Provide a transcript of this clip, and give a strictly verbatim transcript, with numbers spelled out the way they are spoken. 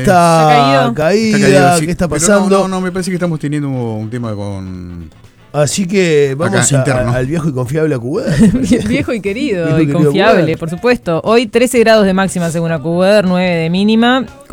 Está caída, Está caído, sí. ¿qué está Pero pasando? No, no, no, me parece que estamos teniendo un tema con... Así que vamos Acá, a, al viejo y confiable Acuweather. Viejo y querido Viejo y y querido confiable, Acuweather. por supuesto. Hoy trece grados de máxima según Acuweather, nueve de mínima.